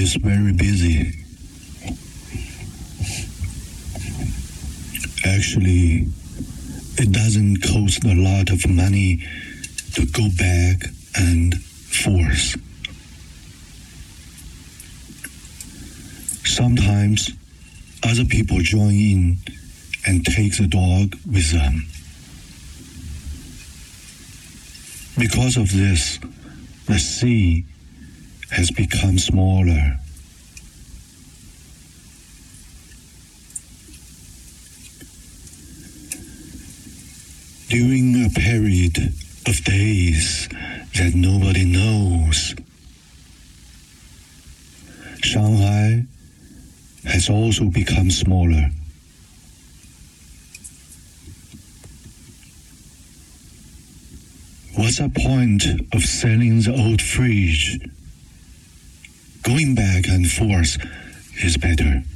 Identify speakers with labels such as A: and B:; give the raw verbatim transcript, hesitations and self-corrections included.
A: is very busy. Actually, it doesn't cost a lot of money to go back and forth. Sometimes other people join in and take the dog with them. Because of this, the sea has become smaller. During a period of days that nobody knows, Shanghai has also become smaller. What's the point of selling the old fridge? Going back and forth is better.